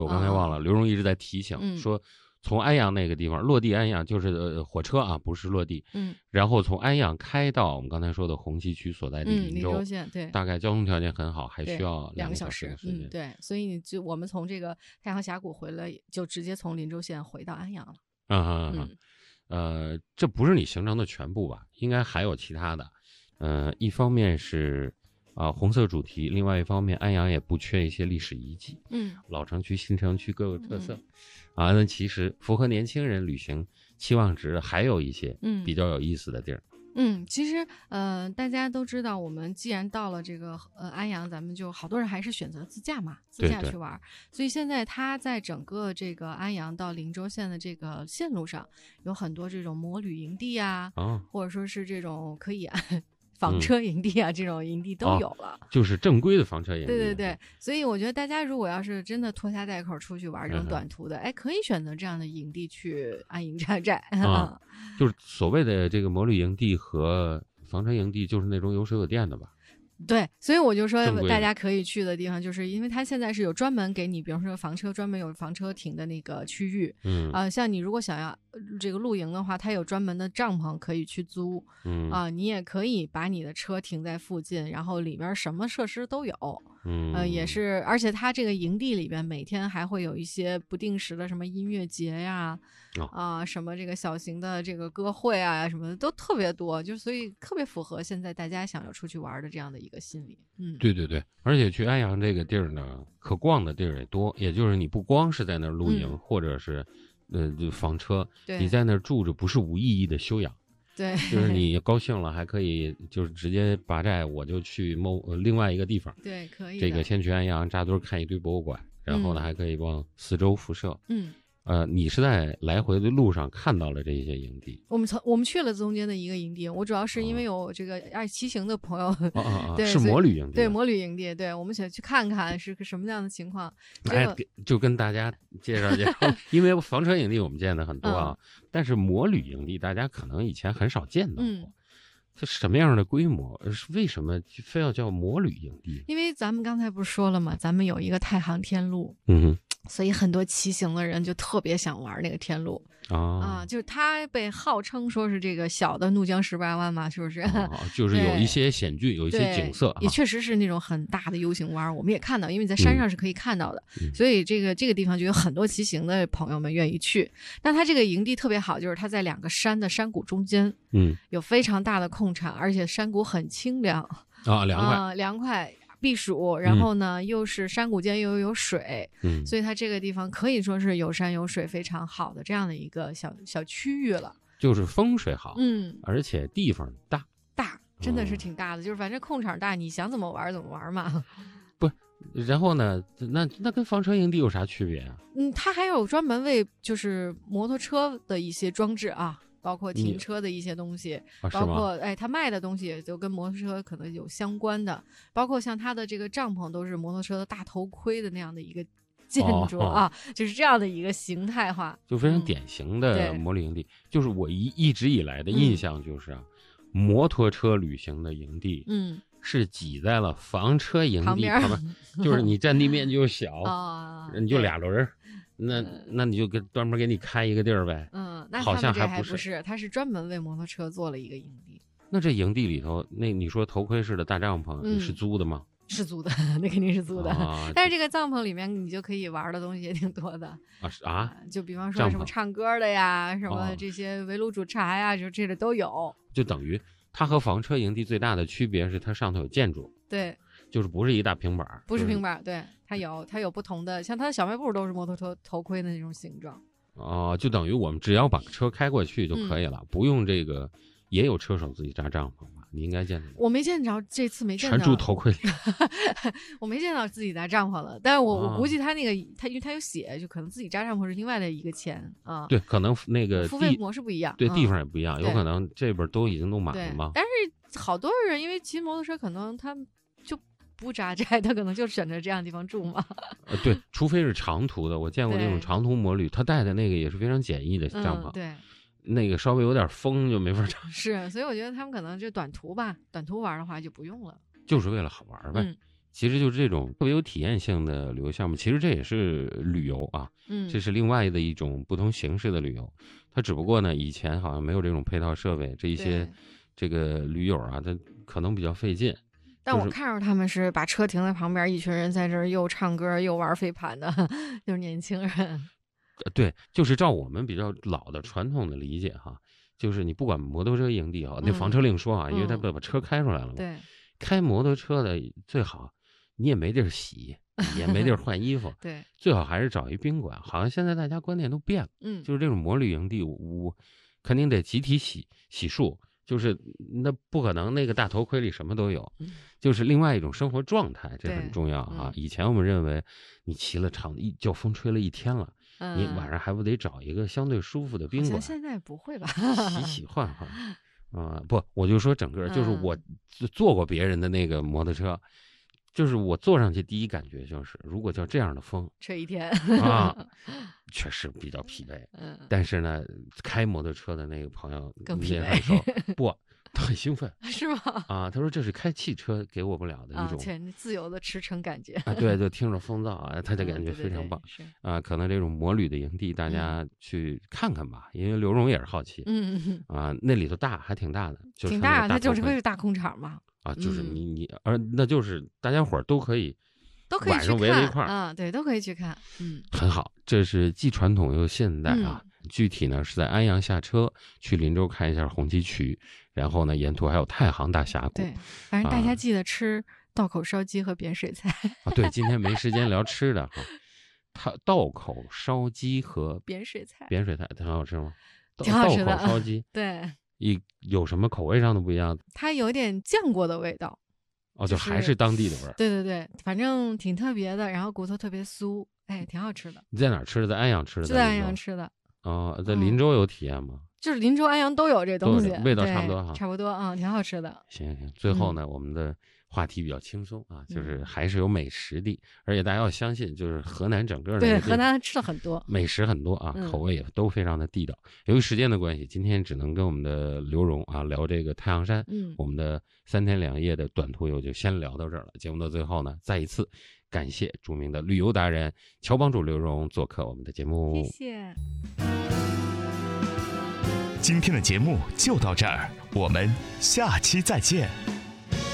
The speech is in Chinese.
我刚才忘了，刘荣一直在提醒说，从安阳那个地方落地，安阳就是火车啊，不是落地。然后从安阳开到我们刚才说的红旗区所在地林州县，对， 大概交通条件很好，还需要 2个小时的时间。 对，所以我们从这个太行峡谷回来，就直接从林州县回到安阳了。 这不是你行程的全部吧？应该还有其他的。一方面是红色主题，另外一方面安阳也不缺一些历史遗迹。老城区、新城区各个特色。那其实符合年轻人旅行期望值还有一些比较有意思的地儿。 其实大家都知道，我们既然到了这个安阳，咱们就好多人还是选择自驾嘛，自驾去玩。所以现在它在整个这个安阳到林州县的这个线路上，有很多这种摩旅营地啊，或者说是这种可以房车营地啊，这种营地都有了， 就是正规的房车营地。 对，所以我觉得大家如果要是真的拖家带口出去玩这种短途的，可以选择这样的营地去安营扎寨。 就是所谓的这个摩旅营地和房车营地，就是那种有水有电的吧？ 对，所以我就说大家可以去的地方，就是因为它现在是有专门给你，比如说房车专门有房车停的那个区域。像你如果想要这个露营的话，它有专门的帐篷可以去租。你也可以把你的车停在附近，然后里边什么设施都有。也是，而且它这个营地里边每天还会有一些不定时的什么音乐节呀，什么这个小型的这个歌会啊什么的都特别多，就所以特别符合现在大家想要出去玩的这样的一个心理。 对，而且去安阳这个地儿呢，可逛的地儿也多，也就是你不光是在那儿露营，或者是房车，你在那儿住着不是无意义的休养。 对， 就是你高兴了还可以就是直接拔寨，我就去另外一个地方。 对，可以这个先去安阳扎堆看一堆博物馆，然后呢还可以往四周辐射。你是在来回的路上看到了这些营地？ 我们去了中间的一个营地，我主要是因为有这个爱骑行的朋友，对， 是摩旅营地， 对，摩旅营地，对，我们想去看看是个什么样的情况。 就跟大家介绍介绍，因为房车营地我们见的很多但是摩旅营地大家可能以前很少见到过。这什么样的规模？为什么非要叫摩旅营地？ 因为咱们刚才不是说了吗？咱们有一个太行天路。所以很多骑行的人就特别想玩那个天路就是它被号称说是这个小的怒江18弯嘛，是不是？ 就是有一些险峻，有一些景色， 也确实是那种很大的 U 型弯，我们也看到，因为在山上是可以看到的，所以这个地方就有很多骑行的朋友们愿意去。但它这个营地特别好，就是它在2个山的山谷中间，有非常大的空场，而且山谷很清凉凉快。避暑，然后呢又是山谷间又有水，所以它这个地方可以说是有山有水非常好的这样的一个小区域了， 就是风水好，而且地方大， 真的是挺大的，就是反正空场大，你想怎么玩怎么玩嘛。 不，然后呢，那跟房车营地有啥区别啊？ 它还有专门为就是摩托车的一些装置包括停车的一些东西，包括他卖的东西也就跟摩托车可能有相关的，包括像他的这个帐篷都是摩托车的大头盔的那样的一个建筑就是这样的一个形态化， 就非常典型的摩旅营地。就是我一直以来的印象就是摩托车旅行的营地，是挤在了房车营地旁边，就是你占地面就小你就2轮。那你就专门给你开一个地儿呗。 那好像还不是， 他是专门为摩托车做了一个营地。 那这营地里头，你说头盔式的大帐篷是租的吗？ 是租的，那肯定是租的。但是这个帐篷里面你就可以玩的东西也挺多的就比方说什么唱歌的呀，什么这些围炉煮茶呀，就这个都有。 就等于它和房车营地最大的区别是它上头有建筑。 对。 就是不是一大平板， 不是平板，对，它有不同的，像它的小卖部都是摩托车头盔的那种形状。 就等于我们只要把车开过去就可以了，不用这个。也有车手自己扎帐篷吧？你应该见到。 我没见着，这次没见到。 全住头盔里。 我没见到自己扎帐篷了，但是我估计他那个因为他有写，就可能自己扎帐篷是另外的一个钱啊。 对，可能那个付费模式不一样， 对，地方也不一样，有可能这边都已经弄满了嘛。 但是好多人因为骑摩托车，可能他就不扎寨，他可能就选择这样的地方住嘛。 对，除非是长途的，我见过那种长途摩旅，他带的那个也是非常简易的帐篷。 对。 那个稍微有点风就没法扎。 是，所以我觉得他们可能就短途吧，短途玩的话就不用了， 就是为了好玩呗。 其实就是这种特别有体验性的旅游项目，其实这也是旅游啊，这是另外的一种不同形式的旅游。它只不过呢，以前好像没有这种配套设备，这一些这个驴友啊，他可能比较费劲。 但我看着他们是把车停在旁边，一群人在这儿又唱歌又玩飞盘的，就是年轻人。 对，就是照我们比较老的传统的理解哈，就是你不管摩托车营地啊，那房车另说啊，因为他把车开出来了嘛。 对， 开摩托车的最好你也没地儿洗，也没地儿换衣服， 对， 最好还是找一宾馆。好像现在大家观念都变了，就是这种摩旅营地，我肯定得集体洗漱，就是那不可能那个大头盔里什么都有，就是另外一种生活状态，这很重要啊。以前我们认为你骑了长叫风吹了一天了，你晚上还不得找一个相对舒服的宾馆？ 现在不会吧？ 洗换换不，我就说整个就是我坐过别人的那个摩托车。就是我坐上去第一感觉就是，如果叫这样的风吹一天啊，确实比较疲惫。但是呢，开摩托车的那个朋友更疲惫，不，他很兴奋， 是吗？ 啊，他说这是开汽车给我不了的一种自由的驰骋感觉啊，对，就听着风噪啊，他的感觉非常棒。啊，可能这种摩旅的营地大家去看看吧，因为刘荣也是好奇。啊，那里头还挺大的， 挺大，它就是个大空场嘛。 啊，就是那就是大家伙都可以晚上围了一块儿啊，对，都可以去看， 很好。这是既传统又现代啊。具体呢是在安阳下车去林州看一下红旗渠，然后呢沿途还有太行大峡谷。 对，反正大家记得吃道口烧鸡和扁水菜啊。对，今天没时间聊吃的哈。道口烧鸡和扁水菜很好吃吗？ 挺好吃的。 道口烧鸡对。 有什么口味上的不一样？ 它有点酱过的味道， 就还是当地的味儿。 对对对，反正挺特别的，然后骨头特别酥，哎，挺好吃的。 你在哪儿吃的？在安阳吃的？ 就在安阳吃的。 哦，在林州有体验吗？ 就是林州、安阳都有这东西， 味道差不多哈。 差不多啊，挺好吃的。 行，最后呢，我们的话题比较轻松啊，就是还是有美食的，而且大家要相信，就是河南整个对河南吃的很多， 美食很多啊，口味也都非常的地道。由于时间的关系，今天只能跟我们的刘荣啊聊这个太行山，我们的3天2夜的短途游就先聊到这儿了。节目的最后呢，再一次感谢著名的旅游达人乔帮主刘荣做客我们的节目， 谢谢。 今天的节目就到这儿，我们下期再见。